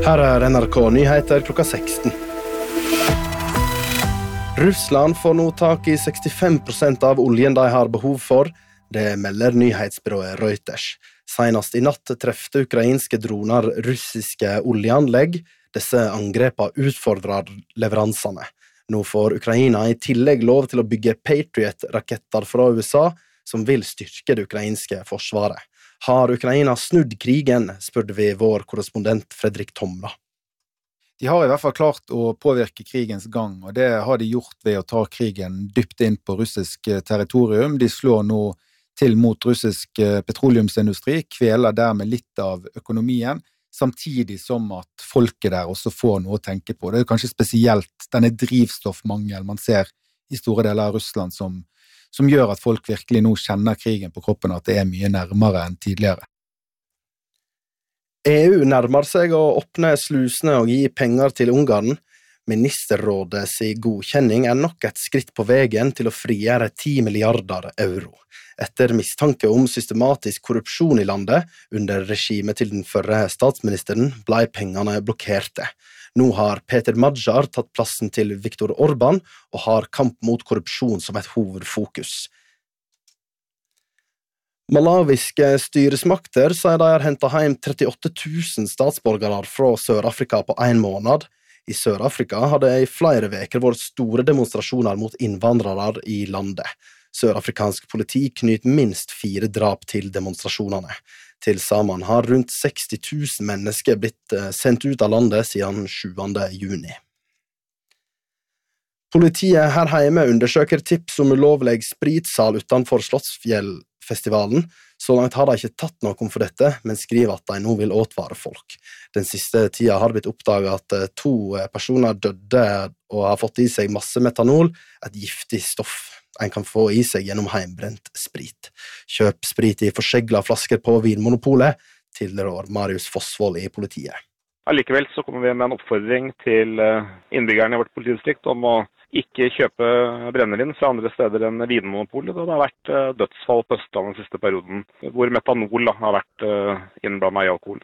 Her NRK Nyheter klokka 16. Russland får nå tak i 65% av oljen de har behov for. Det melder nyhetsbyrået Reuters. Senest i natt trefte ukrainske droner russiske oljeanlegg. Disse angrepa utfordrer leveransene. Nå får Ukraina i tillegg lov til å bygge Patriot-raketter fra USA, som vil styrke det ukrainske forsvaret. Har Ukraina snudd krigen, spurte vi vår korrespondent Fredrik Tomla. De har i hvert fall klart å påvirke krigens gang, og det har de gjort ved å ta krigen dypt inn på russisk territorium. De slår nå til mot russisk petroleumsindustri, kveler dermed litt av økonomien, samtidig som at folket der også får noe å tenke på. Det er kanskje spesielt denne drivstoffmangel man ser i store deler av Russland som gjør at folk virkelig nå kjenner krigen på kroppen, at det er mye nærmere enn tidligere. EU nærmer seg å åpne slusene og gi penger til Ungarn. Ministerrådets godkjenning er nok et skritt på veien til å frigjøre 10 milliarder euro. Etter mistanke om systematisk korrupsjon i landet under regimet til den forrige statsministeren ble pengene blokkerte. Nå har Peter Magyar tatt plassen til Viktor Orbán og har kamp mot korrupsjon som et hovedfokus. Malawiske styresmakter sier de har hentet hjem 38 000 statsborgere fra Sør-Afrika på en måned. I Sør-Afrika har det i flere veker vært store demonstrasjoner mot innvandrere i landet. Sør-afrikansk politi knyter minst 4 drap til demonstrasjonene. Til sammen har rundt 60 000 mennesker blitt sendt ut av landet siden 7. juni. Politiet her hjemme undersøker tips om ulovlig spritsal utenfor Slottsfjellfestivalen. Så langt har de ikke tatt noe for dette, men skriver at de nå vil advare folk. Den siste tida har det blitt oppdaget at 2 personer døde og har fått i seg masse metanol, et giftig stoff en kan få i seg gjennom heimbrent sprit. Kjøp sprit i forsegla flasker på Vinmonopolet, tilrår Marius Fossvold i politiet. Allikevel så kommer vi med en oppfordring til innbyggerne i vårt politidistrikt om å ikke kjøpe brennevin fra andre steder enn Vinmonopolet. Det har vært dødsfall på Østlandet den siste perioden, hvor metanol har vært innblandet i alkohol.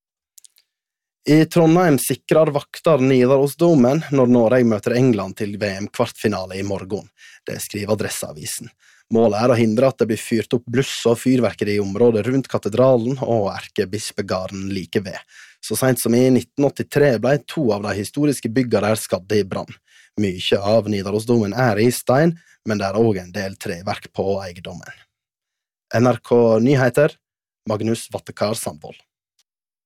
I Trondheim sikrer vakter Nidarosdomen når Norge møter England til VM-kvartfinale i morgen. Det skriver Adresseavisen. Målet er å hindre at det blir fyrt opp bluss og fyrverkeri i området rundt katedralen og erkebispegarden like ved. Så sent som i 1983 ble 2 av de historiske byggene der skadde i brann. Mye av Nidarosdomen er i stein, men det er også en del treverk på eiendommen. NRK Nyheter, Magnus Vattekar Sandvold.